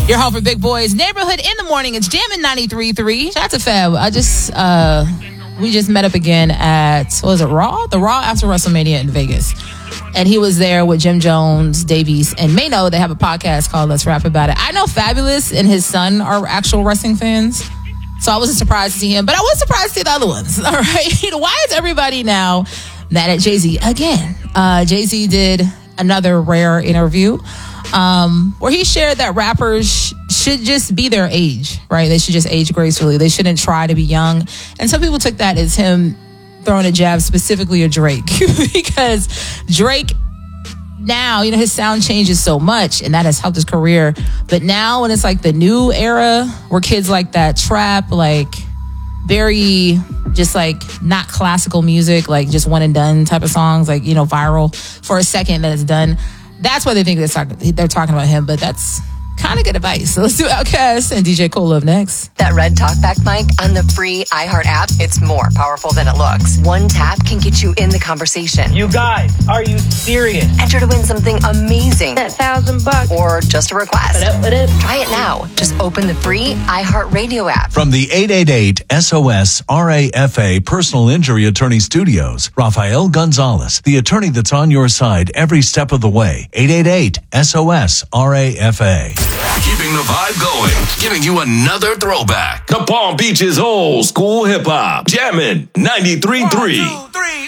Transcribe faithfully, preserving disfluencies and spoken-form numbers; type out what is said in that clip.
Your home for big boys. Neighborhood in the morning. It's Jammin' ninety-three point three. Shout out to Fab. I just, uh, we just met up again at, what was it, Raw? The Raw after WrestleMania in Vegas. And he was there with Jim Jones, Davies, and Mano. They have a podcast called Let's Rap About It. I know Fabulous and his son are actual wrestling fans. So I wasn't surprised to see him, but I was surprised to see the other ones. All right. Why is everybody now mad at Jay-Z again? Uh, Jay-Z did another rare interview um, where he shared that rappers sh- should just be their age, right? They should just age gracefully. They shouldn't try to be young. And some people took that as him throwing a jab specifically at Drake because Drake now, you know, his sound changes so much and that has helped his career. But now when it's like the new era where kids like that trap, like very just like not classical music, like just one and done type of songs, like, you know, viral for a second that it's done. That's why they think they're talking, they're talking about him, but that's kind of good advice. So let's do Outkast and D J Cole up next. That red talkback mic on the free iHeart app, it's more powerful than it looks. One tap can get you in the conversation. You guys, are you serious? Enter to win something amazing. That thousand bucks. Or just a request. What up, what up? Try it now. Just open the free iHeart Radio app. From the eight eight eight S O S R A F A Personal Injury Attorney Studios, Rafael Gonzalez, the attorney that's on your side every step of the way. eight eight eight S O S R A F A. Keeping the vibe going, giving you another throwback. The Palm Beach's old school hip hop. Jammin' ninety-three point three.